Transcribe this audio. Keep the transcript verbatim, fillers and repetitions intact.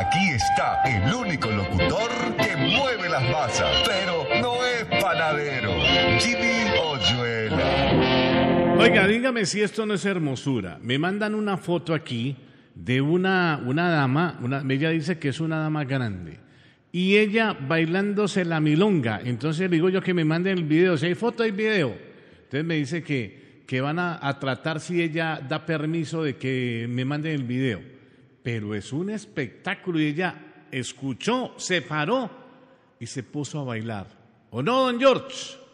Aquí está el único locutor que mueve las masas, pero no es panadero. Jimmy Oyuela. Oiga, dígame si esto no es hermosura. Me mandan una foto aquí de una, una dama, una, ella dice que es una dama grande, y ella bailándose la milonga. Entonces le digo yo que me manden el video, si hay foto hay video. Entonces me dice que, que van a, a tratar si ella da permiso de que me manden el video. Pero es un espectáculo y ella escuchó, se paró y se puso a bailar. ¿O no, don George?